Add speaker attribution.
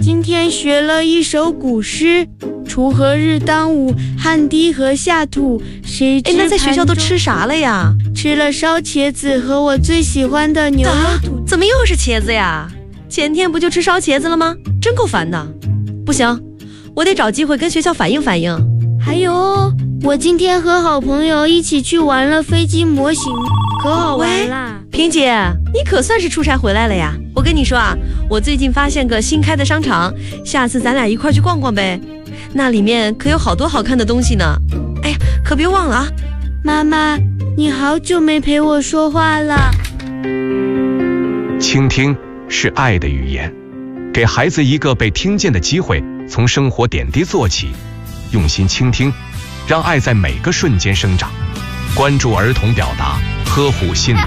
Speaker 1: 今天学了一首古诗：锄禾日当午，汗滴禾下土。谁知
Speaker 2: 那在学校都吃啥了呀？
Speaker 1: 吃了烧茄子和我最喜欢的牛肉土。
Speaker 2: 怎么又是茄子呀？前天不就吃烧茄子了吗？真够烦的。不行，我得找机会跟学校反映反映。
Speaker 1: 还有，我今天和好朋友一起去玩了飞机模型，可好玩啦！
Speaker 2: 萍姐，你可算是出差回来了呀！我跟你说啊，我最近发现个新开的商场，下次咱俩一块去逛逛呗。那里面可有好多好看的东西呢。哎呀，可别忘了啊！
Speaker 1: 妈妈，你好久没陪我说话了。
Speaker 3: 倾听是爱的语言，给孩子一个被听见的机会，从生活点滴做起，用心倾听，让爱在每个瞬间生长。关注儿童表达，呵护心灵。